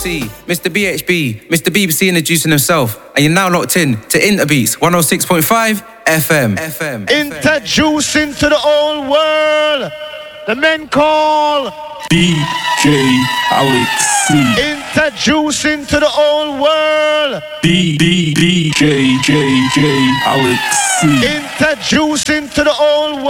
MC, Mr. BHB, Mr. BBC introducing himself, and you're now locked in to Interbeats 106.5 FM. Introducing to the whole world, the men call DJ Alex C. Introducing to the whole world, DJ Alex C. Introducing to the whole world.